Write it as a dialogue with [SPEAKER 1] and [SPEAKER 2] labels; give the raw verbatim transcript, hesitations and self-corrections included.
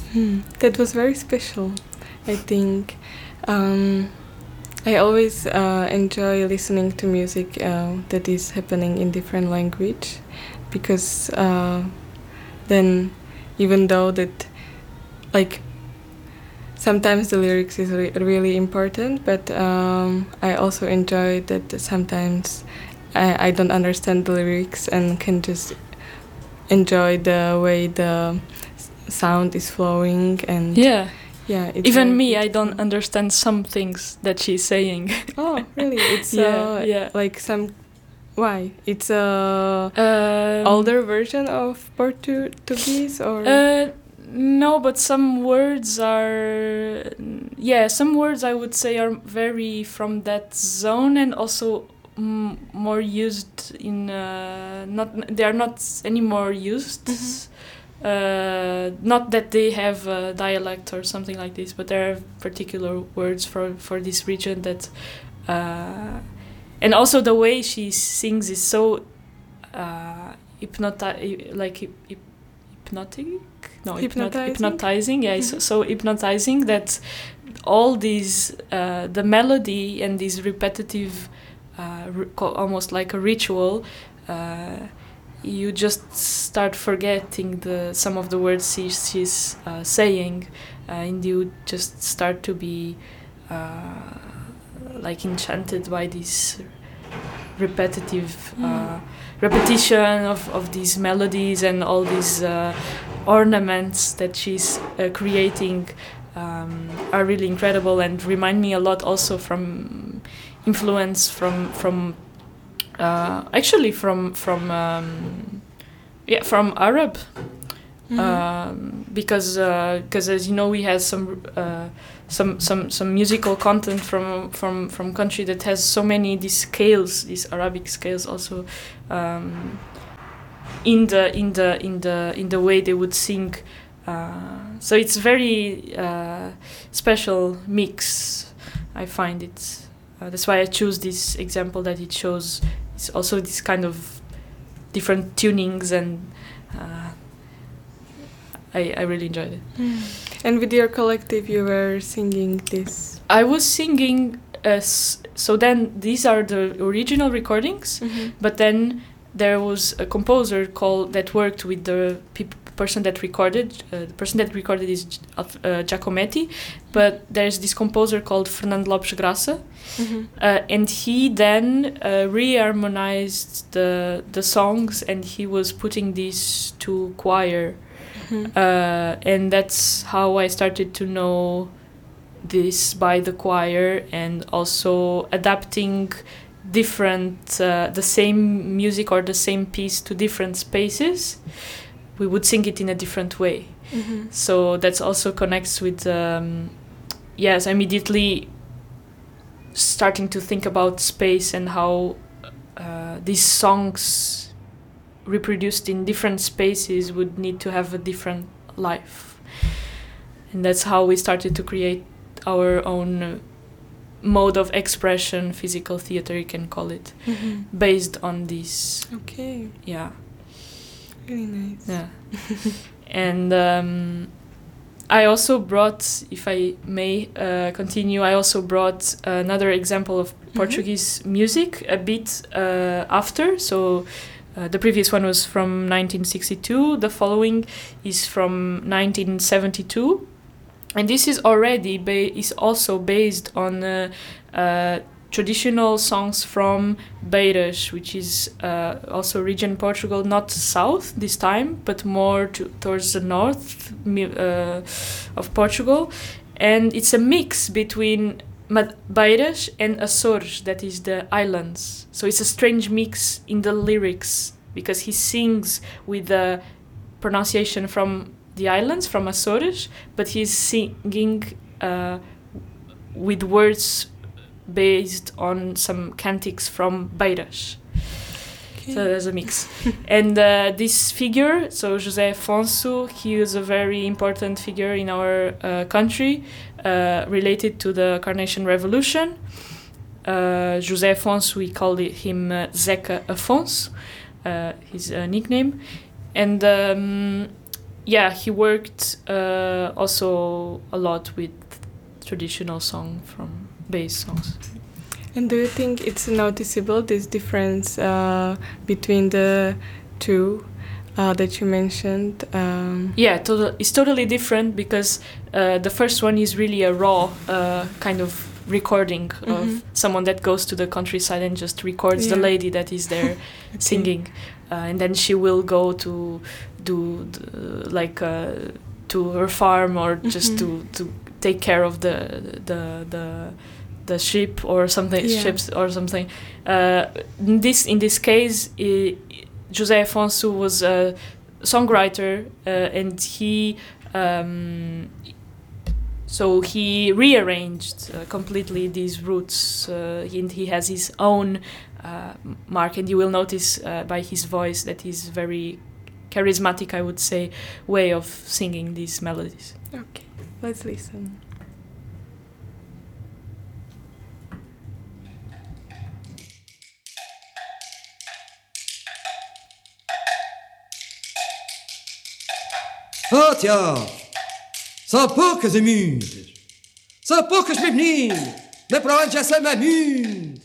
[SPEAKER 1] Hmm. That was very special, I think. Um, I always uh, enjoy listening to music uh, that is happening in different language, because uh, then, even though that, like, sometimes the lyrics is re- really important, but um, I also enjoy that sometimes I, I don't understand the lyrics and can just enjoy the way the s- sound is flowing. And
[SPEAKER 2] Yeah.
[SPEAKER 1] yeah, it's
[SPEAKER 2] Even
[SPEAKER 1] very
[SPEAKER 2] me, I
[SPEAKER 1] beautiful.
[SPEAKER 2] don't understand some things that she's saying.
[SPEAKER 1] Oh, really? It's
[SPEAKER 2] Yeah,
[SPEAKER 1] uh,
[SPEAKER 2] yeah.
[SPEAKER 1] like some. Why? It's a
[SPEAKER 2] Um,
[SPEAKER 1] older version of Portuguese, or
[SPEAKER 2] Uh, no, but some words are, yeah, some words I would say are very from that zone, and also mm, more used in uh, not they are not anymore used.
[SPEAKER 1] Mhm.
[SPEAKER 2] Uh, not that they have a dialect or something like this, but there are particular words for for this region that, uh, and also the way she sings is so uh, hypnoti- like hyp- hyp- hypnotic no hypnot-
[SPEAKER 1] Hypnotizing?
[SPEAKER 2] hypnotizing yeah it's
[SPEAKER 1] Mhm.
[SPEAKER 2] so hypnotizing that all these uh, the melody and these repetitive uh, ri- co- almost like a ritual, uh, you just start forgetting the some of the words she, she's uh, saying, uh, and you just start to be uh, like enchanted by this repetitive uh, repetition of, of these melodies and all these uh, ornaments that she's uh, creating, um, are really incredible and remind me a lot also from influence from from uh, actually from from um, yeah from Arab.
[SPEAKER 1] Mhm.
[SPEAKER 2] Um, because because uh, as you know we have some uh, some some some musical content from from from country that has so many these scales, these Arabic scales also, um, in the in the in the in the way they would sing. Uh, so it's very uh, special mix. I find it. Uh, that's why I choose this example, that it shows it's also this kind of different tunings, and uh, I, I really enjoyed it.
[SPEAKER 1] Mm. And with your collective, you were singing this.
[SPEAKER 2] I was singing, uh, so then these are the original recordings,
[SPEAKER 1] Mhm.
[SPEAKER 2] but then there was a composer called that worked with the peop- person that recorded. Uh, the person that recorded is uh, Giacometti, but there's this composer called Fernando Lopes Graça,
[SPEAKER 1] Mhm.
[SPEAKER 2] uh, and he then uh, re-harmonized the the songs, and he was putting these to choir.
[SPEAKER 1] Mhm.
[SPEAKER 2] Uh, and that's how I started to know this by the choir, and also adapting different uh, the same music or the same piece to different spaces. We would sing it in a different way.
[SPEAKER 1] Mhm.
[SPEAKER 2] So that's also connects with um, yes, immediately starting to think about space and how uh, these songs reproduced in different spaces would need to have a different life. And that's how we started to create our own uh, mode of expression, physical theater you can call it,
[SPEAKER 1] Mhm.
[SPEAKER 2] based on this.
[SPEAKER 1] Okay.
[SPEAKER 2] Yeah.
[SPEAKER 1] Really nice.
[SPEAKER 2] Yeah. And um, I also brought, if I may uh, continue, I also brought another example of
[SPEAKER 1] Mhm.
[SPEAKER 2] Portuguese music a bit uh, after. So uh, the previous one was from nineteen sixty-two. The following is from nineteen seventy-two. And this is already ba- is also based on uh, uh, traditional songs from Beiras, which is uh, also region Portugal, not south this time, but more to, towards the north uh, of Portugal. And it's a mix between Beiras and Açores, that is the islands. So it's a strange mix in the lyrics, because he sings with the pronunciation from the islands, from Açores, but he's singing uh, with words based on some cantics from Beiras.
[SPEAKER 1] Okay.
[SPEAKER 2] So there's a mix. And uh, this figure, so José Afonso, he is a very important figure in our uh, country, uh, related to the Carnation Revolution. Uh, José Afonso, we call him uh, Zeca Afonso, uh, his uh, nickname. And um, yeah, he worked uh, also a lot with traditional song from bass songs.
[SPEAKER 1] And do you think it's noticeable, this difference uh, between the two uh, that you mentioned? Um,
[SPEAKER 2] yeah, to- it's totally different because uh, the first one is really a raw uh, kind of recording mm-hmm. of someone that goes to the countryside and just records yeah. the lady that is there okay. singing. Uh, and then she will go to do the, like uh, to her farm or mm-hmm. just to, to take care of the the the the sheep or something yeah. ships or something. Uh, in this in this case, uh, José Afonso was a songwriter uh, and he um, so he rearranged uh, completely these roots. Uh, and he has his own uh, mark, and you will notice uh, by his voice that he's very charismatic, I would say, way of singing these melodies.
[SPEAKER 1] Okay, let's listen.
[SPEAKER 3] Oh tiens, são poucas amigos, são poucas meninas, mas para onde já se m'amuse.